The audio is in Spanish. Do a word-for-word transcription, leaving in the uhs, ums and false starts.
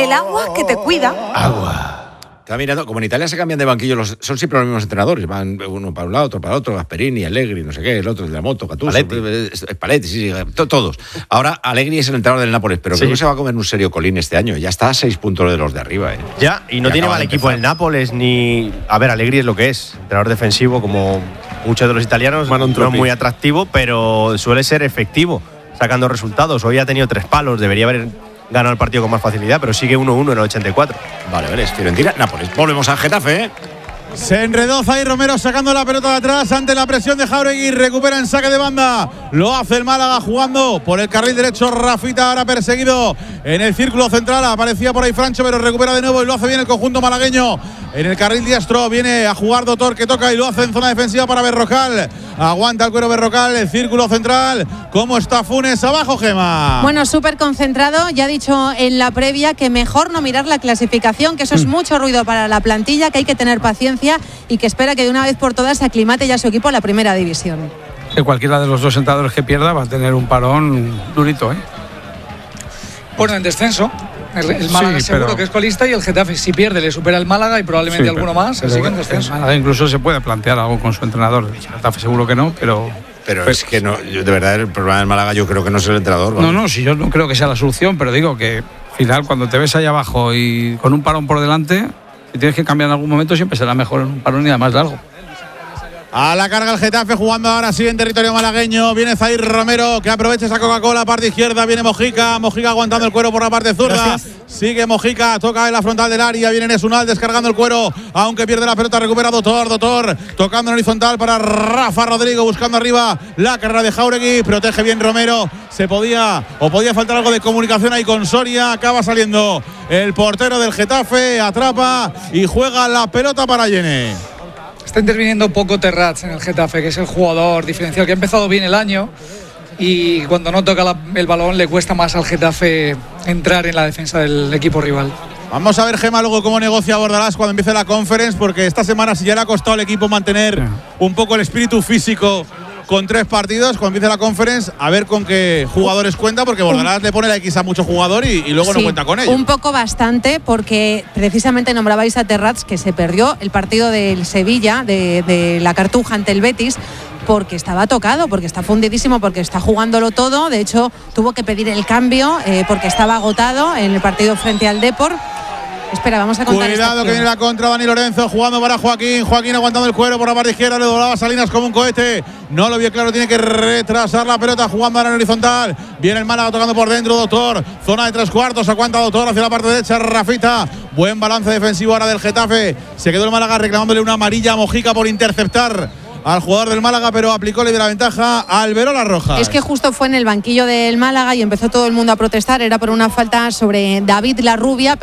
el agua que te cuida. Agua. Estaba mirando, como en Italia se cambian de banquillo, los, son siempre los mismos entrenadores, van uno para un lado, otro para otro, Gasperini, Allegri, no sé qué, el otro de la moto, Gattuso, Paletti, Paletti sí, sí, to, todos. Ahora Allegri es el entrenador del Nápoles, pero sí. creo que se va a comer un serio colín este año, ya está a seis puntos de los de arriba. ¿eh? Ya, y no y tiene mal equipo el Nápoles, ni... A ver, Allegri es lo que es, entrenador defensivo como muchos de los italianos, no es muy atractivo, pero suele ser efectivo, sacando resultados. Hoy ha tenido tres palos, debería haber ganado el partido con más facilidad, pero sigue uno uno en el ochenta y cuatro. Vale, vale, es Fiorentina, Nápoles. Volvemos al Getafe, ¿eh? Se enredó Zaire Romero sacando la pelota de atrás ante la presión de Jáuregui. Recupera en saque de banda. Lo hace el Málaga jugando por el carril derecho. Rafita ahora perseguido en el círculo central. Aparecía por ahí Francho, pero recupera de nuevo y lo hace bien el conjunto malagueño. En el carril diestro viene a jugar Dotor, que toca y lo hace en zona defensiva para Berrocal. Aguanta el cuero Berrocal, el círculo central. ¿Cómo está Funes? Abajo, Gema. Bueno, súper concentrado. Ya ha dicho en la previa que mejor no mirar la clasificación, que eso es mucho ruido para la plantilla, que hay que tener paciencia y que espera que de una vez por todas se aclimate ya su equipo a la primera división. Que cualquiera de los dos entrenadores que pierda va a tener un parón durito, ¿eh? Bueno, en descenso. El, el Málaga sí, seguro que es colista y el Getafe, si pierde, le supera el Málaga y probablemente sí, alguno pero, más, así que en descenso. El Málaga incluso se puede plantear algo con su entrenador. El Getafe seguro que no, pero... Pero pues, es que no, yo, de verdad el problema del Málaga yo creo que no es el entrenador. ¿vale? No, no, si yo no creo que sea la solución, pero digo que al final cuando te ves ahí abajo y con un parón por delante, si tienes que cambiar en algún momento siempre será mejor en un parón y además largo. A la carga el Getafe, jugando ahora sí en territorio malagueño. Viene Zaire Romero, que aprovecha esa Coca-Cola, parte izquierda. Viene Mojica, Mojica aguantando el cuero por la parte zurda. Gracias. Sigue Mojica, toca en la frontal del área. Viene Nesunal descargando el cuero, aunque pierde la pelota. Recupera Dotor, Dotor tocando en horizontal para Rafa Rodrigo, buscando arriba la carrera de Jáuregui. Protege bien Romero. Se podía, o podía faltar algo de comunicación ahí con Soria. Acaba saliendo el portero del Getafe, atrapa y juega la pelota para Yene. Está interviniendo poco Terrats en el Getafe, que es el jugador diferencial, que ha empezado bien el año y cuando no toca la, el balón le cuesta más al Getafe entrar en la defensa del equipo rival. Vamos a ver, Gema, luego cómo negocia Bordalás cuando empiece la Conference, porque esta semana si ya le ha costado al equipo mantener un poco el espíritu físico con tres partidos, cuando empiece la Conference, a ver con qué jugadores cuenta, porque Bordalás le pone la X a mucho jugador y, y luego sí, no cuenta con ellos. Un poco bastante, porque precisamente nombrabais a Terrats, que se perdió el partido del Sevilla, de, de la Cartuja ante el Betis, porque estaba tocado, porque está fundidísimo, porque está jugándolo todo. De hecho, tuvo que pedir el cambio eh, porque estaba agotado en el partido frente al Depor. Espera, vamos a contar. Cuidado que viene la contra, Dani Lorenzo jugando para Joaquín. Joaquín aguantando el cuero por la parte izquierda. Le doblaba Salinas como un cohete. No lo vio claro, tiene que retrasar la pelota jugando ahora en horizontal. Viene el Málaga tocando por dentro, Dotor. Zona de tres cuartos, aguanta Dotor hacia la parte derecha. Rafita. Buen balance defensivo ahora del Getafe. Se quedó el Málaga reclamándole una amarilla a Mojica por interceptar al jugador del Málaga, pero aplicó la ventaja al Verola Rojas. Es que justo fue en el banquillo del Málaga y empezó todo el mundo a protestar. Era por una falta sobre David Larrubia.